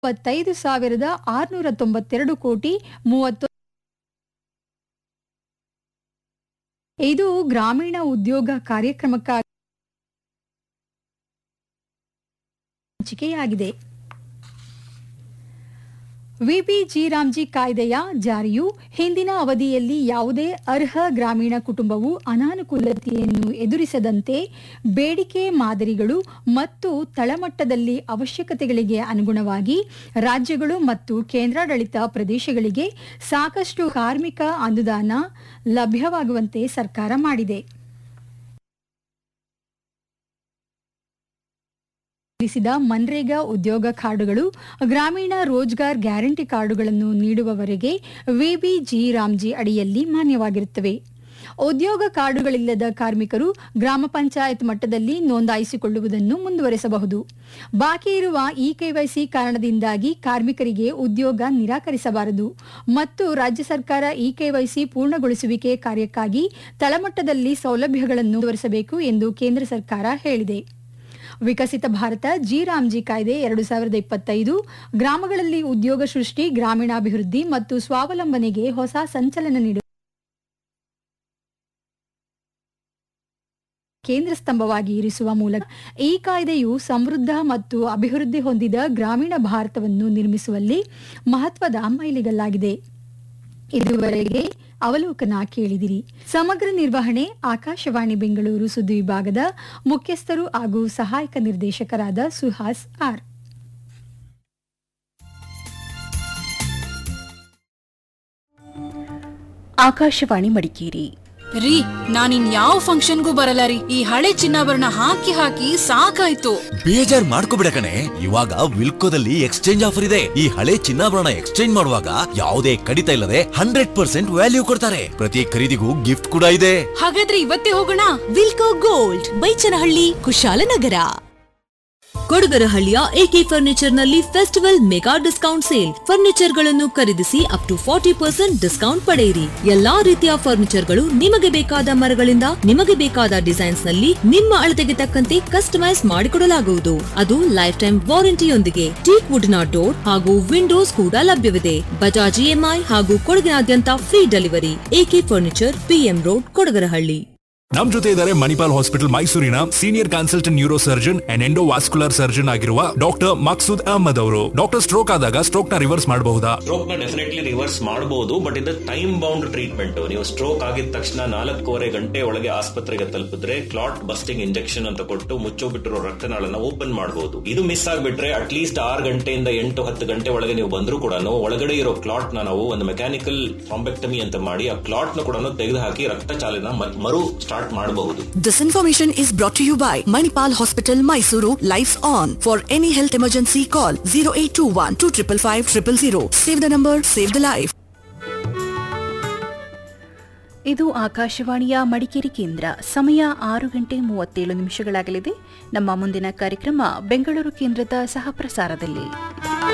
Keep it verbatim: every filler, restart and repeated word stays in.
ಇಪ್ಪತ್ತೈದು ಸಾವಿರದ ಆರುನೂರ ತೊಂಬತ್ತೆರಡು ಕೋಟಿ ಮೂವತ್ತು ಇದು ಗ್ರಾಮೀಣ ಉದ್ಯೋಗ ಕಾರ್ಯಕ್ರಮಕ್ಕಾಗಿ ಹಂಚಿಕೆಯಾಗಿದೆ. ವಿಬಿಜಿ ರಾಮ್ಜಿ ಕಾಯ್ದೆಯ ಜಾರಿಯು ಹಿಂದಿನ ಅವಧಿಯಲ್ಲಿ ಯಾವುದೇ ಅರ್ಹ ಗ್ರಾಮೀಣ ಕುಟುಂಬವು ಅನಾನುಕೂಲತೆಯನ್ನು ಎದುರಿಸದಂತೆ ಬೇಡಿಕೆ ಮಾದರಿಗಳು ಮತ್ತು ತಳಮಟ್ಟದಲ್ಲಿ ಅವಶ್ಯಕತೆಗಳಿಗೆ ಅನುಗುಣವಾಗಿ ರಾಜ್ಯಗಳು ಮತ್ತು ಕೇಂದ್ರಾಡಳಿತ ಪ್ರದೇಶಗಳಿಗೆ ಸಾಕಷ್ಟು ಕಾರ್ಮಿಕ ಅನುದಾನ ಲಭ್ಯವಾಗುವಂತೆ ಸರ್ಕಾರ ಮಾಡಿದೆ. ಮನ್ರೇಗಾ ಉದ್ಯೋಗ ಕಾರ್ಡುಗಳು ಗ್ರಾಮೀಣ ರೋಜ್ಗಾರ್ ಗ್ಯಾರಂಟಿ ಕಾರ್ಡುಗಳನ್ನು ನೀಡುವವರೆಗೆ ವಿಬಿಜಿ ರಾಮ್ಜಿ ಅಡಿಯಲ್ಲಿ ಮಾನ್ಯವಾಗಿರುತ್ತವೆ. ಉದ್ಯೋಗ ಕಾರ್ಡುಗಳಿಲ್ಲದ ಕಾರ್ಮಿಕರು ಗ್ರಾಮ ಪಂಚಾಯತ್ ಮಟ್ಟದಲ್ಲಿ ನೋಂದಾಯಿಸಿಕೊಳ್ಳುವುದನ್ನು ಮುಂದುವರೆಸಬಹುದು. ಬಾಕಿ ಇರುವ ಇ ಕೆವೈಸಿ ಕಾರಣದಿಂದಾಗಿ ಕಾರ್ಮಿಕರಿಗೆ ಉದ್ಯೋಗ ನಿರಾಕರಿಸಬಾರದು ಮತ್ತು ರಾಜ್ಯ ಸರ್ಕಾರ ಇ ಕೆವೈಸಿ ಪೂರ್ಣಗೊಳಿಸುವಿಕೆ ಕಾರ್ಯಕ್ಕಾಗಿ ತಳಮಟ್ಟದಲ್ಲಿ ಸೌಲಭ್ಯಗಳನ್ನು ಮುಂದುವರೆಸಬೇಕು ಎಂದು ಕೇಂದ್ರ ಸರ್ಕಾರ ಹೇಳಿದೆ. ವಿಕಸಿತ ಭಾರತ ಜಿ ರಾಮ್ಜಿ ಕಾಯ್ದೆ ಎರಡು ಸಾವಿರದ ಇಪ್ಪತ್ತೈದು ಗ್ರಾಮಗಳಲ್ಲಿ ಉದ್ಯೋಗ ಸೃಷ್ಟಿ, ಗ್ರಾಮೀಣಾಭಿವೃದ್ಧಿ ಮತ್ತು ಸ್ವಾವಲಂಬನೆಗೆ ಹೊಸ ಸಂಚಲನ ನೀಡುವ ಕೇಂದ್ರ ಸ್ತಂಭವಾಗಿ ಇರಿಸುವ ಮೂಲಕ ಈ ಕಾಯ್ದೆಯು ಸಮೃದ್ಧ ಮತ್ತು ಅಭಿವೃದ್ಧಿ ಹೊಂದಿದ ಗ್ರಾಮೀಣ ಭಾರತವನ್ನು ನಿರ್ಮಿಸುವಲ್ಲಿ ಮಹತ್ವದ ಮೈಲಿಗಲ್ಲಾಗಿದೆ. ಇದುವರೆಗೆ ಅವಲೋಕನ ಕೇಳಿದಿರಿ. ಸಮಗ್ರ ನಿರ್ವಹಣೆ ಆಕಾಶವಾಣಿ ಬೆಂಗಳೂರು ಸುದ್ದಿ ವಿಭಾಗದ ಮುಖ್ಯಸ್ಥರು ಹಾಗೂ ಸಹಾಯಕ ನಿರ್ದೇಶಕರಾದ ಸುಹಾಸ್ ಆರ್. ಆಕಾಶವಾಣಿ ಮಡಿಕೇರಿ. ರೀ, ನಾನಿನ್ ಯಾವ ಫಂಕ್ಷನ್ಗೂ ಬರಲ್ಲ ರೀ. ಈ ಹಳೆ ಚಿನ್ನಾಭರಣ ಹಾಕಿ ಹಾಕಿ ಸಾಕಾಯ್ತು. ಬೇಜಾರ್ ಮಾಡ್ಕೋಬಿಡ ಕಣೆ, ಇವಾಗ ವಿಲ್ಕೋದಲ್ಲಿ ಎಕ್ಸ್ಚೇಂಜ್ ಆಫರ್ ಇದೆ. ಈ ಹಳೆ ಚಿನ್ನಾಭರಣ ಎಕ್ಸ್ಚೇಂಜ್ ಮಾಡುವಾಗ ಯಾವುದೇ ಕಡಿತ ಇಲ್ಲದೆ ಹಂಡ್ರೆಡ್ ಪರ್ಸೆಂಟ್ ವ್ಯಾಲ್ಯೂ ಕೊಡ್ತಾರೆ. ಪ್ರತಿ ಖರೀದಿಗೂ ಗಿಫ್ಟ್ ಕೂಡ ಇದೆ. ಹಾಗಾದ್ರೆ ಇವತ್ತೇ ಹೋಗೋಣ. ವಿಲ್ಕೋ gold, Baichanahalli, Kushalnagar. ಕೊಡಗರಹಳ್ಳಿಯ A K furniture ನಲ್ಲಿ festival mega discount sale. Furniture ಗಳನ್ನು ಖರೀದಿಸಿ up to forty percent discount ಪಡೆಯಿರಿ. ಎಲ್ಲಾ ರೀತಿಯ ಫರ್ನಿಚರ್ ಗಳು ನಿಮಗೆ ಬೇಕಾದ ಮರಗಳಿಂದ ನಿಮಗೆ ಬೇಕಾದ ಡಿಸೈನ್ಸ್ ನಲ್ಲಿ ನಿಮ್ಮ ಅಳತೆಗೆ ತಕ್ಕಂತೆ ಕಸ್ಟಮೈಸ್ ಮಾಡಿಕೊಡಲಾಗುವುದು. ಅದು ಲೈಫ್ ಟೈಮ್ ವಾರಂಟಿಯೊಂದಿಗೆ. ಟೀಕ್ ವುಡ್ ನ ಡೋರ್ ಹಾಗೂ ವಿಂಡೋಸ್ ಕೂಡ ಲಭ್ಯವಿದೆ. ಬಜಾಜ್ ಇಎಂಐ ಹಾಗೂ ಕೊಡಗಿನಾದ್ಯಂತ free delivery. A K furniture, PM road, Kodagarahalli. ನಮ್ ಜೊತೆ ಇದ್ದಾರೆ ಮಣಿಪಾಲ್ ಹಾಸ್ಪಿಟಲ್ ಮೈಸೂರಿನ senior consultant neuro surgeon and endovascular surgeon ಆಗಿರುವ ಡಾಕ್ಟರ್ ಮಕ್ಸೂದ್ ಅಹಮದ್ ಅವರು. ಡಾಕ್ಟರ್, ಸ್ಟ್ರೋಕ್ ಆದಾಗ ಸ್ಟ್ರೋಕ್ ನ ರಿವರ್ಸ್ ಮಾಡಬಹುದಾ? ಸ್ಟ್ರೋಕ್ ನ ಡೆಫಿನೆಟ್ಲಿ ರಿವರ್ಸ್ ಮಾಡಬಹುದು, ಬಟ್ ಇದು ಟೈಮ್ ಬೌಂಡ್ ಟ್ರೀಟ್ಮೆಂಟ್. ನೀವು ಸ್ಟ್ರೋಕ್ ಆಗಿದ ತಕ್ಷಣ ನಾಲ್ಕೂವರೆ ಗಂಟೆ ಒಳಗೆ ಆಸ್ಪತ್ರೆಗೆ ತಲುಪಿದ್ರೆ ಕ್ಲಾಟ್ ಬಸ್ಟಿಂಗ್ ಇಂಜೆಕ್ಷನ್ ಅಂತ ಕೊಟ್ಟು ಮುಚ್ಚೋಬಿಟ್ಟಿರೋ ರಕ್ತನಾಳನ್ನ ಓಪನ್ ಮಾಡಬಹುದು. ಇದು ಮಿಸ್ ಆಗ್ಬಿಟ್ರೆ ಅಟ್ಲೀಸ್ಟ್ ಆರು ಗಂಟೆಯಿಂದ ಎಂಟು ಹತ್ತು ಗಂಟೆ ಒಳಗೆ ನೀವು ಬಂದರೂ ಕೂಡ ಒಳಗಡೆ ಇರೋ ಕ್ಲಾಟ್ ನ ನಾವು ಒಂದು ಮೆಕ್ಯಾನಿಕಲ್ ಥ್ರಾಂಬೆಕ್ಟಮಿ ಅಂತ ಮಾಡಿ ಆ ಕ್ಲಾಟ್ ನ ಕೂಡ ತೆಗೆದು ಹಾಕಿ ರಕ್ತ ಚಾಲನ ಮರು ಸ್ಟಾರ್ಟ್ ಮಾಡಬಹುದು. This information is brought to you by Manipal Hospital, Mysuru. Lights on. For any health emergency, call zero eight two one two five five five zero zero. Save the number, save the life. ಇದು ಆಕಾಶವಾಣಿಯ ಮಡಿಕೇರಿ ಕೇಂದ್ರ. ಸಮಯ ಆರು ಗಂಟೆ ಮೂವತ್ತೇಳು ನಿಮಿಷಗಳಾಗಲಿದೆ. ನಮ್ಮ ಮುಂದಿನ ಕಾರ್ಯಕ್ರಮ ಬೆಂಗಳೂರು ಕೇಂದ್ರದ ಸಹ ಪ್ರಸಾರದಲ್ಲಿ.